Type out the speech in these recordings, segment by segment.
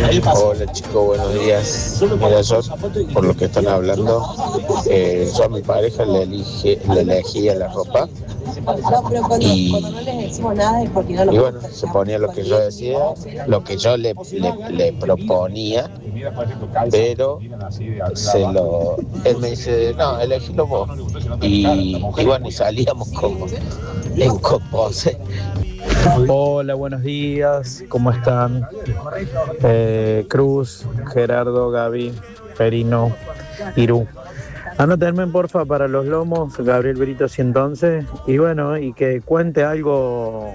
Hola chicos, buenos días. Mira, yo, por lo que están hablando, yo a mi pareja le elegía la ropa y bueno, se ponía lo que yo decía, lo que yo le proponía, pero él me dice, no, elegílo vos. Y bueno, y salíamos como en compose. Hola, buenos días, ¿cómo están? Cruz, Gerardo, Gaby, Perino, Irú. Anótenme porfa para los lomos, Gabriel Brito 111. Y bueno, y que cuente algo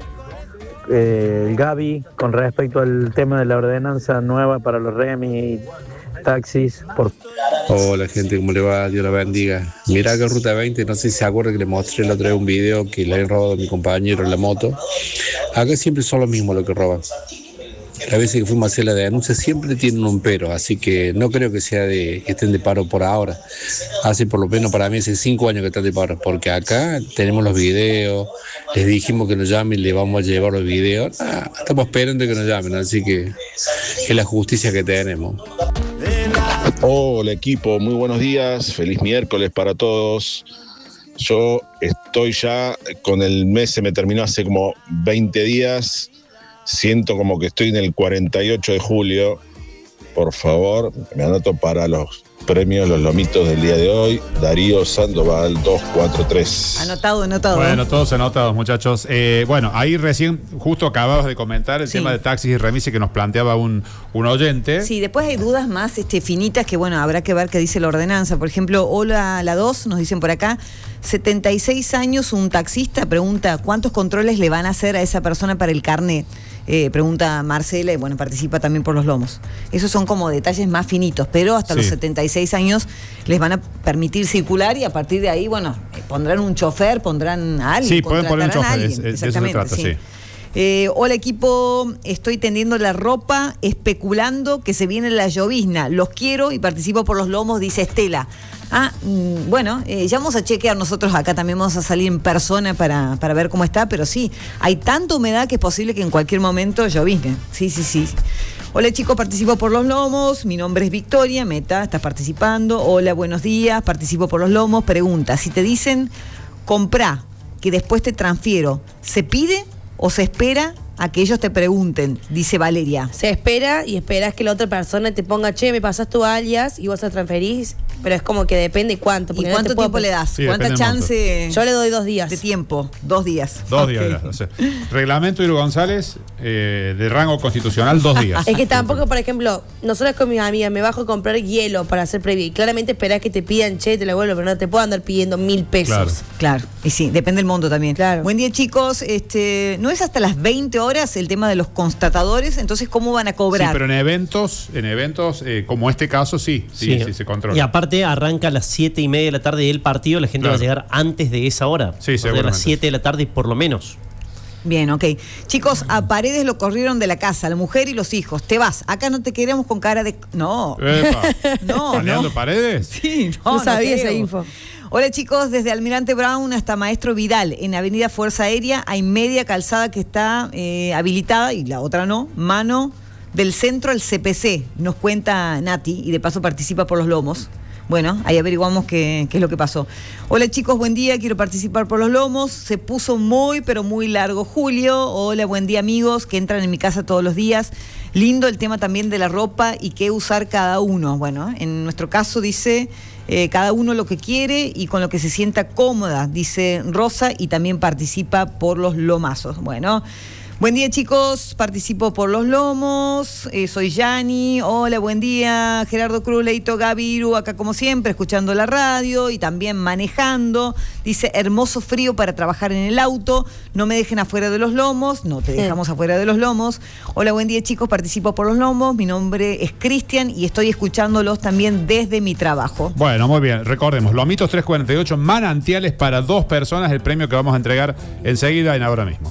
el Gaby con respecto al tema de la ordenanza nueva para los Remi taxis. Hola gente, ¿cómo le va? Dios la bendiga. Mirá que Ruta 20, no sé si se acuerda que le mostré la otra vez un video que le han robado a mi compañero en la moto. Acá siempre son los mismos los que roban. Las veces que fuimos a hacer la denuncia siempre tienen un pero, así que no creo que sea que estén de paro por ahora. Hace por lo menos para mí hace 5 años que están de paro, porque acá tenemos los videos, les dijimos que nos llamen y le vamos a llevar los videos. Estamos esperando que nos llamen, así que es la justicia que tenemos. Hola equipo, muy buenos días, feliz miércoles para todos. Yo estoy ya con el mes, se me terminó hace como 20 días, siento como que estoy en el 48 de julio. Por favor, me anoto para los premios, los lomitos del día de hoy. Darío Sandoval 243. Anotado. Bueno, todos anotados, muchachos. Bueno, ahí recién justo acababas de comentar el tema de taxis y remises que nos planteaba un oyente. Sí, después hay dudas más finitas que, bueno, habrá que ver qué dice la ordenanza. Por ejemplo, hola la 2, nos dicen por acá, 76 años, un taxista pregunta cuántos controles le van a hacer a esa persona para el carnet. Pregunta Marcela y bueno, participa también por los lomos. Esos son como detalles más finitos, pero hasta los 76 años les van a permitir circular y a partir de ahí, bueno, pondrán un chofer, pondrán a alguien. Sí, pueden poner un chofer, de eso se trata, sí. Hola equipo, estoy tendiendo la ropa, especulando que se viene la llovizna. Los quiero y participo por los lomos, dice Estela. Bueno, ya vamos a chequear nosotros acá, también vamos a salir en persona para ver cómo está, pero sí, hay tanta humedad que es posible que en cualquier momento llovizne. Sí. Hola chicos, participo por los lomos, mi nombre es Victoria, Meta, estás participando. Hola, buenos días, participo por los lomos. Pregunta, si te dicen comprá, que después te transfiero, ¿se pide o se espera a que ellos te pregunten? Dice Valeria. Se espera y esperas que la otra persona te ponga, che, me pasas tu alias y vos te transferís, pero es como que depende cuánto. ¿Y cuánto tiempo le das? Sí, ¿cuánta chance? Yo le doy 2 días. De tiempo, 2 días. 2 días. O sea, reglamento Iro González, de rango constitucional, 2 días. Es que tampoco, por ejemplo, nosotros con mis amigas me bajo a comprar hielo para hacer previa y claramente esperás que te pidan, che, te la vuelvo, pero no te puedo andar pidiendo 1.000 pesos. Claro, y sí, depende del mundo también. Claro. Buen día chicos, no es hasta las 20 horas el tema de los constatadores, entonces ¿cómo van a cobrar? Sí, pero en eventos como este caso sí se controla. Y aparte arranca a las 7:30 de la tarde el partido, la gente va a llegar antes de esa hora. Sí, seguramente. A las 7 de la tarde por lo menos. Bien, ok. Chicos, a Paredes lo corrieron de la casa, la mujer y los hijos. Te vas, acá no te queremos con cara de... No. ¿Paneando Paredes? Sí, no sabía esa info. Hola chicos, desde Almirante Brown hasta Maestro Vidal, en Avenida Fuerza Aérea hay media calzada que está habilitada y la otra no, mano del centro al CPC, nos cuenta Nati y de paso participa por los lomos. Bueno, ahí averiguamos qué es lo que pasó. Hola chicos, buen día, quiero participar por los lomos. Se puso muy, pero muy largo julio. Hola, buen día amigos, que entran en mi casa todos los días. Lindo el tema también de la ropa y qué usar cada uno. Bueno, en nuestro caso dice... cada uno lo que quiere y con lo que se sienta cómoda, dice Rosa, y también participa por los lomazos. Bueno, buen día chicos, participo por los lomos, soy Yani, hola, buen día, Gerardo Cruz, Leito, Gaviru, acá como siempre, escuchando la radio y también manejando. Dice, hermoso frío para trabajar en el auto, no me dejen afuera de los lomos, no te dejamos afuera de los lomos. Hola, buen día chicos, participo por los lomos, mi nombre es Cristian y estoy escuchándolos también desde mi trabajo. Bueno, muy bien, recordemos, Lomitos 348, manantiales para 2 personas, el premio que vamos a entregar enseguida en ahora mismo.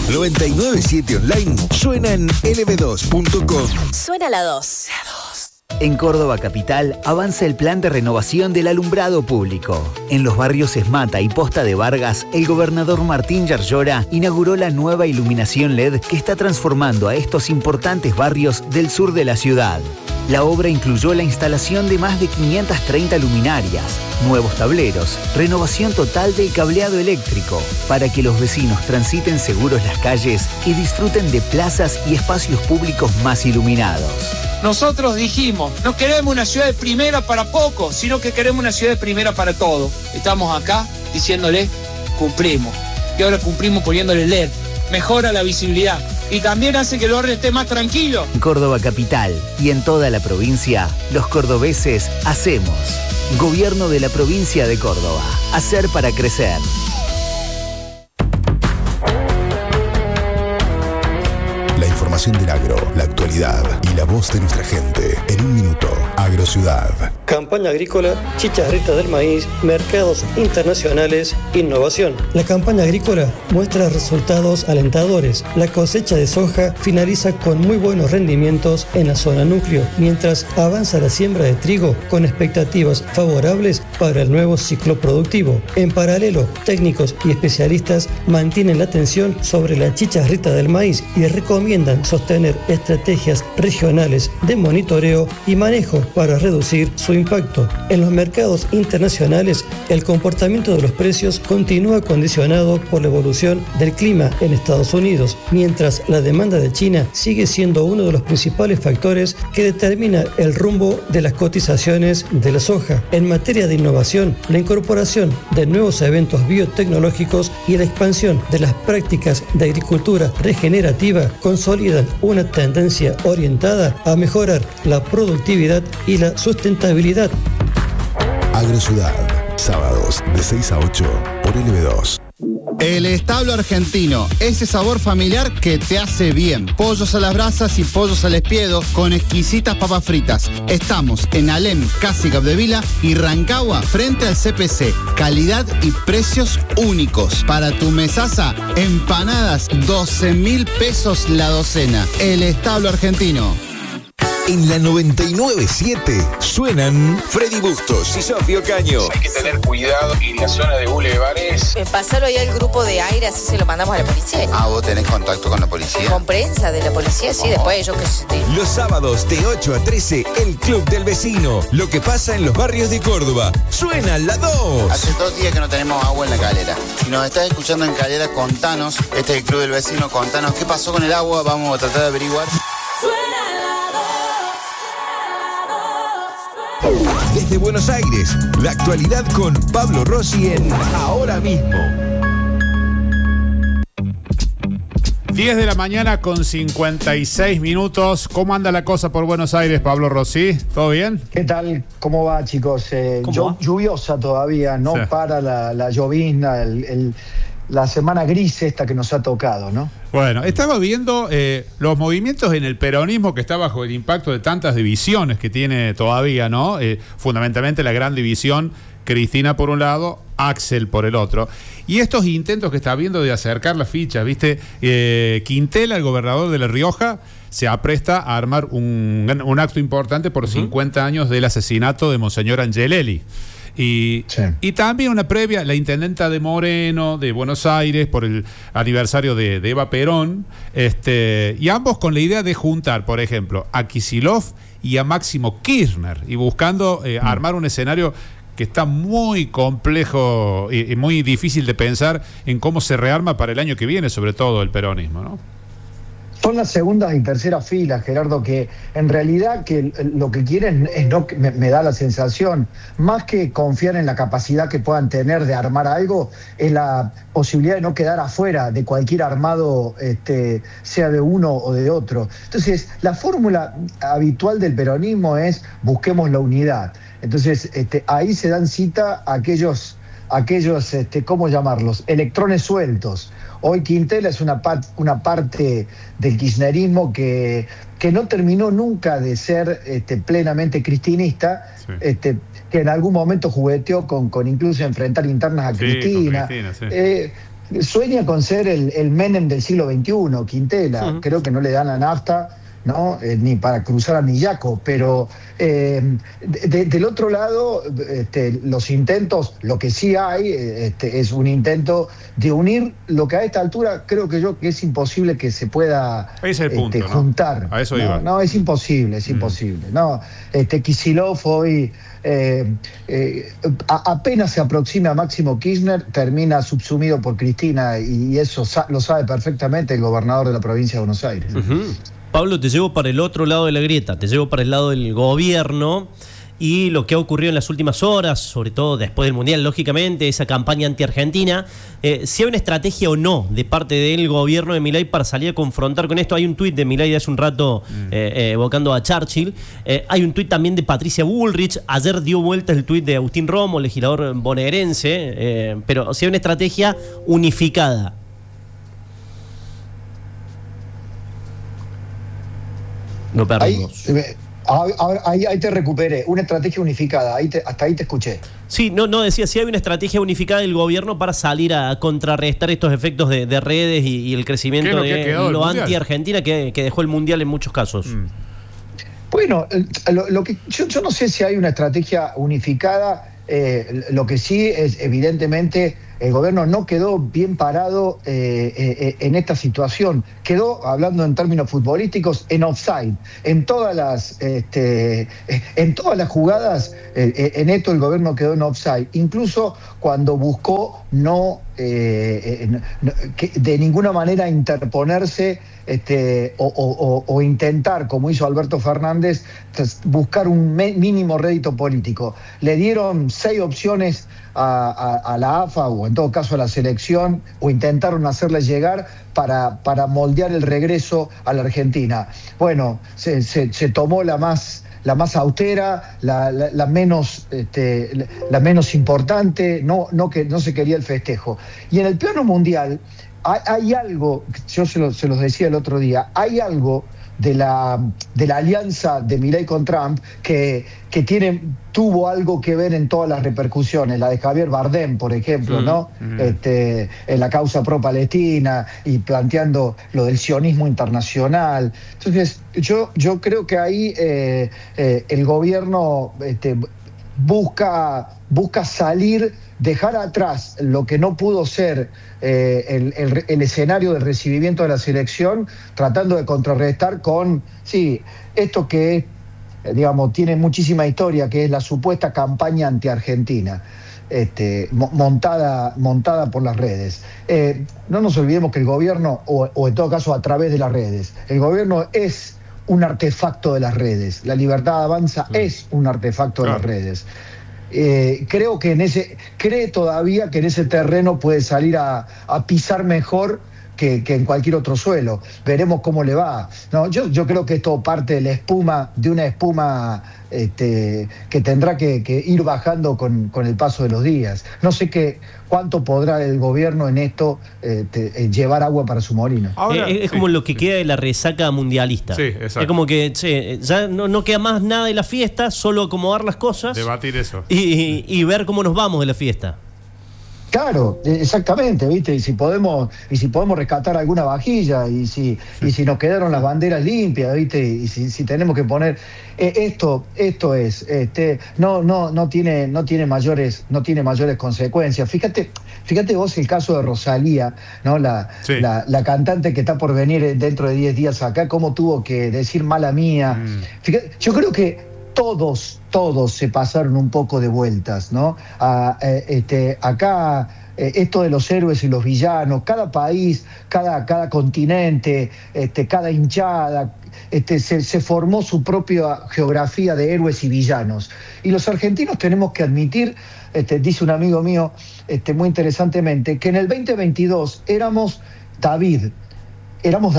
997 Online suena en lb2.com. Suena la 2. En Córdoba Capital avanza el plan de renovación del alumbrado público. En los barrios Esmata y Posta de Vargas, el gobernador Martín Yarlora inauguró la nueva iluminación LED que está transformando a estos importantes barrios del sur de la ciudad. La obra incluyó la instalación de más de 530 luminarias, nuevos tableros, renovación total del cableado eléctrico, para que los vecinos transiten seguros las calles y disfruten de plazas y espacios públicos más iluminados. Nosotros dijimos, no queremos una ciudad de primera para pocos, sino que queremos una ciudad de primera para todos. Estamos acá diciéndole, cumplimos. Y ahora cumplimos poniéndole LED. Mejora la visibilidad. Y también hace que el barrio esté más tranquilo. En Córdoba Capital y en toda la provincia, los cordobeses hacemos. Gobierno de la provincia de Córdoba. Hacer para crecer. La información del agro, la actualidad y la voz de nuestra gente. En un minuto, Agrociudad. Campaña agrícola, chicharrita del maíz, mercados internacionales, innovación. La campaña agrícola muestra resultados alentadores. La cosecha de soja finaliza con muy buenos rendimientos en la zona núcleo, mientras avanza la siembra de trigo con expectativas favorables para el nuevo ciclo productivo. En paralelo, técnicos y especialistas mantienen la atención sobre la chicharrita del maíz y recomiendan sostener estrategias regionales de monitoreo y manejo para reducir su impacto. En los mercados internacionales, el comportamiento de los precios continúa condicionado por la evolución del clima en Estados Unidos, mientras la demanda de China sigue siendo uno de los principales factores que determina el rumbo de las cotizaciones de la soja. En materia de innovación, la incorporación de nuevos eventos biotecnológicos y la expansión de las prácticas de agricultura regenerativa consolidan una tendencia orientada a mejorar la productividad y la sustentabilidad. Agrociudad, sábados de 6 a 8 por LB2. El Establo Argentino, ese sabor familiar que te hace bien. Pollos a las brasas y pollos al espiedo con exquisitas papas fritas. Estamos en Alem, casi Capdevila y Rancagua, frente al CPC. Calidad y precios únicos. Para tu mesaza, empanadas, 12.000 pesos la docena. El Establo Argentino. En la 99.7 suenan Freddy Bustos y Sofía Ocaño. Hay que tener cuidado en la zona de bulevares. Pasarlo ahí al grupo de aire, así se lo mandamos a la policía. Ah, ¿vos tenés contacto con la policía? Con prensa de la policía, sí, después ellos que se... Los sábados de 8 a 13, el Club del Vecino. Lo que pasa en los barrios de Córdoba. Suena la 2. Hace 2 días que no tenemos agua en la calera. Si nos estás escuchando en calera, contanos. Este es el Club del Vecino, contanos qué pasó con el agua. Vamos a tratar de averiguar. Desde Buenos Aires, la actualidad con Pablo Rossi en Ahora Mismo. 10 de la mañana con 56 minutos. ¿Cómo anda la cosa por Buenos Aires, Pablo Rossi? ¿Todo bien? ¿Qué tal? ¿Cómo va, chicos? Lluviosa todavía, no sí. Para la llovizna, la semana gris esta que nos ha tocado, ¿no? Bueno, estaba viendo los movimientos en el peronismo que está bajo el impacto de tantas divisiones que tiene todavía, ¿no? Fundamentalmente la gran división, Cristina por un lado, Axel por el otro. Y estos intentos que está viendo de acercar las fichas, ¿viste? Quintela, el gobernador de La Rioja, se apresta a armar un acto importante por 50 años del asesinato de Monseñor Angelelli. Y también una previa, la intendenta de Moreno, de Buenos Aires, por el aniversario de Eva Perón, y ambos con la idea de juntar, por ejemplo, a Kicillof y a Máximo Kirchner, y buscando armar un escenario que está muy complejo y muy difícil de pensar en cómo se rearma para el año que viene, sobre todo el peronismo, ¿no? Son las segundas y terceras filas, Gerardo, que en realidad que lo que quieren es no, me da la sensación, más que confiar en la capacidad que puedan tener de armar algo, es la posibilidad de no quedar afuera de cualquier armado, sea de uno o de otro. Entonces, la fórmula habitual del peronismo es busquemos la unidad. Entonces, ahí se dan cita a aquellos, ¿cómo llamarlos? Electrones sueltos. Hoy Quintela es una parte del kirchnerismo que no terminó nunca de ser plenamente cristinista, sí. Que en algún momento jugueteó con incluso enfrentar internas a Cristina. Sueña con ser el Menem del siglo XXI, Quintela. Creo que no le dan la nafta ¿no? Ni para cruzar a Millaco, pero del otro lado, los intentos, lo que sí hay, es un intento de unir lo que a esta altura creo que es imposible que se pueda juntar. ¿No? A eso iba. No, es imposible, No, Kicillof hoy apenas se aproxima a Máximo Kirchner, termina subsumido por Cristina, y eso lo sabe perfectamente el gobernador de la provincia de Buenos Aires. Pablo, te llevo para el otro lado de la grieta, te llevo para el lado del gobierno y lo que ha ocurrido en las últimas horas, sobre todo después del Mundial, lógicamente, esa campaña anti-argentina. Si hay una estrategia o no de parte del gobierno de Milei para salir a confrontar con esto. Hay un tuit de Milei de hace un rato evocando a Churchill. Hay un tuit también de Patricia Bullrich. Ayer dio vueltas el tuit de Agustín Romo, legislador bonaerense. Pero si hay una estrategia unificada. No perdimos. Ahí te recuperé. Una estrategia unificada. Hasta ahí te escuché. Sí, no decía, si hay una estrategia unificada del gobierno para salir a contrarrestar estos efectos de redes y el crecimiento de lo anti-Argentina que dejó el Mundial en muchos casos. Bueno, lo que yo no sé si hay una estrategia unificada. Lo que sí es, evidentemente, el gobierno no quedó bien parado en esta situación. Quedó, hablando en términos futbolísticos, en offside. En todas las jugadas, en esto el gobierno quedó en offside. Incluso cuando buscó de ninguna manera interponerse o intentar, como hizo Alberto Fernández, buscar un mínimo rédito político. Le dieron 6 opciones a la AFA, o en todo caso a la selección, o intentaron hacerle llegar para moldear el regreso a la Argentina. Bueno, se tomó la más austera, la menos importante, no se quería el festejo. Y en el plano mundial hay algo, yo se los decía el otro día, hay algo de la alianza de Milei con Trump que tuvo algo que ver en todas las repercusiones. La de Javier Bardem, por ejemplo, ¿no? En la causa pro-palestina y planteando lo del sionismo internacional. Entonces, yo creo que ahí el gobierno busca salir, dejar atrás lo que no pudo ser el escenario del recibimiento de la selección, tratando de contrarrestar con, esto que digamos tiene muchísima historia, que es la supuesta campaña anti-argentina, montada por las redes. No nos olvidemos que el gobierno, o en todo caso a través de las redes, el gobierno es un artefacto de las redes. La Libertad Avanza es un artefacto de las redes. Cree todavía que en ese terreno puede salir a pisar mejor que en cualquier otro suelo. Veremos cómo le va. No, yo creo que esto parte de una espuma que tendrá que ir bajando con el paso de los días. No sé cuánto podrá el gobierno en esto llevar agua para su molino. Ahora, es como lo que queda de la resaca mundialista. Sí, exacto. Es como que ya no queda más nada de la fiesta, solo acomodar las cosas. Debatir eso. Y ver cómo nos vamos de la fiesta. Claro, exactamente, ¿viste? Y si podemos rescatar alguna vajilla, y si nos quedaron las banderas limpias, ¿viste? Y si tenemos que poner esto es no tiene mayores consecuencias. Fíjate vos el caso de Rosalía, ¿no? La cantante que está por venir dentro de 10 días acá, cómo tuvo que decir mala mía. Fíjate, yo creo que todos se pasaron un poco de vueltas, ¿no? Acá esto de los héroes y los villanos, cada país, cada continente, cada hinchada, se formó su propia geografía de héroes y villanos. Y los argentinos tenemos que admitir, dice un amigo mío muy interesantemente, que en el 2022 éramos David, éramos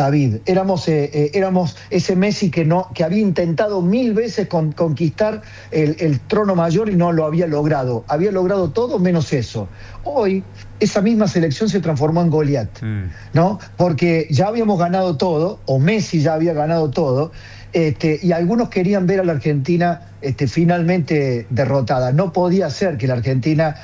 ese Messi que había intentado 1000 veces conquistar el trono mayor y no lo había logrado todo menos eso. Hoy esa misma selección se transformó en Goliat, ¿no? Porque ya habíamos ganado todo, o Messi ya había ganado todo, y algunos querían ver a la Argentina finalmente derrotada. No podía ser que la Argentina,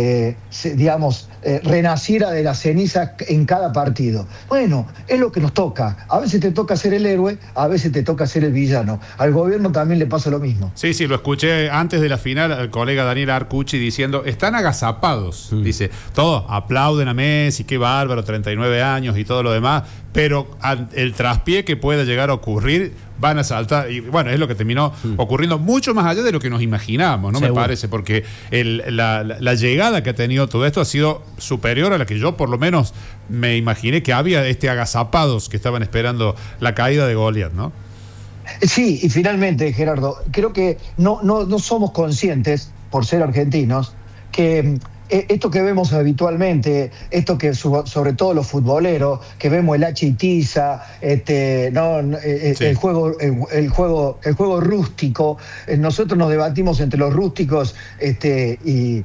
renaciera de las cenizas en cada partido. Bueno, es lo que nos toca. A veces te toca ser el héroe, a veces te toca ser el villano. Al gobierno también le pasa lo mismo. Sí, lo escuché antes de la final al colega Daniel Arcucci diciendo, están agazapados. Dice, todos aplauden a Messi, qué bárbaro, 39 años y todo lo demás, pero el traspié que pueda llegar a ocurrir, van a saltar. Y bueno, es lo que terminó ocurriendo mucho más allá de lo que nos imaginábamos, ¿no? Seguro. Me parece, porque la llegada que ha tenido todo esto ha sido superior a la que yo por lo menos me imaginé que había agazapados que estaban esperando la caída de Goliat, ¿no? Sí, y finalmente, Gerardo, creo que no somos conscientes, por ser argentinos, que esto que vemos habitualmente, esto que sobre todo los futboleros, que vemos el H y Tiza, el juego rústico, nosotros nos debatimos entre los rústicos y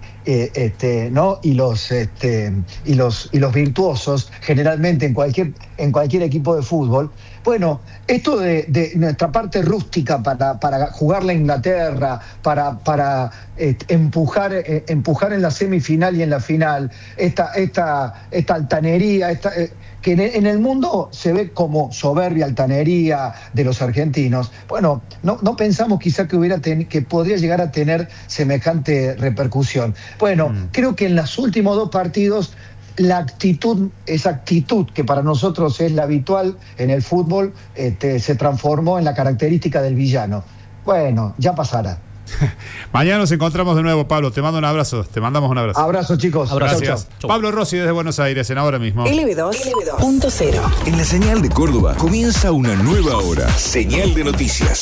los virtuosos, generalmente en cualquier equipo de fútbol. Bueno, esto de nuestra parte rústica para jugar la Inglaterra, para empujar en la semifinal y en la final, esta altanería, que en el mundo se ve como soberbia, altanería de los argentinos. Bueno, no pensamos quizá que podría llegar a tener semejante repercusión. Bueno, creo que en los últimos 2 partidos esa actitud que para nosotros es la habitual en el fútbol, se transformó en la característica del villano. Bueno, ya pasará. Mañana nos encontramos de nuevo, Pablo. Te mando un abrazo. Te mandamos un abrazo. Abrazo, chicos. Gracias. Chau. Pablo Rossi desde Buenos Aires, en Ahora Mismo. LB2.0. En la señal de Córdoba comienza una nueva hora. Señal de noticias.